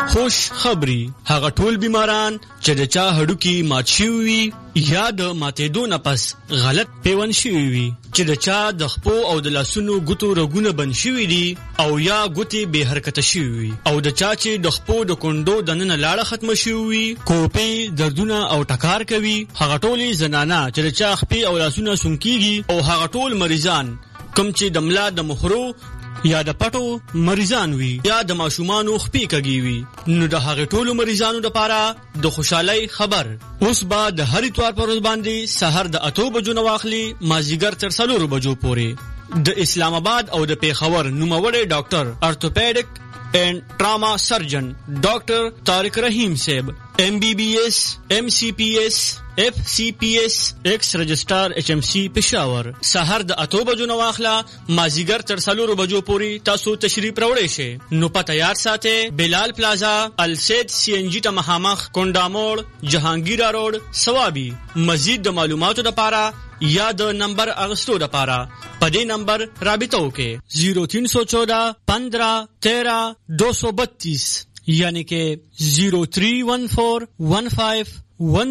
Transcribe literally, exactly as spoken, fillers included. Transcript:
خوش خبری هغه ټول بیماران چې د چا هډوکي مات شوي وي یا د ماتېدو نه پس غلط پیوند شوي وي، چې د چا د خپو او د لاسونو ګوتو رګونه بند شوي دي او یا ګوتې بې حرکته شوي وي، او د چا چې د خپو د کونډو دننه لاړه ختمه شوي وي، کوپې دردونه او ټکار کوي، هغه ټولې زنانه چې د چا خپې او لاسونه سونکېږي، او هغه ټول مریضان کوم چې د ملا د مخرو یا د پټو مریضان وي یا د ماشومانو خپې کږي وي، نو د هغې ټولو مریضانو دپاره د خوشحالۍ خبر اوس به د هر اتوار پر ورځ باندې سحر د اتو بجو نه واخلي مازدیګر تر څلورو بجو پورې د اسلام آباد او د پیښور نوموړی ډاکټر ارتوپیډک and trauma surgeon ډاکټر طارق رحیم صاحب ایم بی بی ایس ایم سی پی ایس اف سی پی ایس ایکس رجسٹر ایچ ایم سی پېښور سحر د اتو بجو نه واخله مازدیګر تر څلورو بجو پورې تاسو تشریف راوړئ شئ. نو پته یاد ساتئ بلال پلازا السید سی ان جی ته مخامخ کونډا موړ جهانگیرا روډ سوابي. مزید د معلوماتو لپاره یا د نمبر اغستو لپاره په دې نمبر رابطه وکړئ زیرو تین سو چودہ پندرہ تیرہ دو سو بتیس یعنی کہ زیرو تھری ون فور ون فائیو ون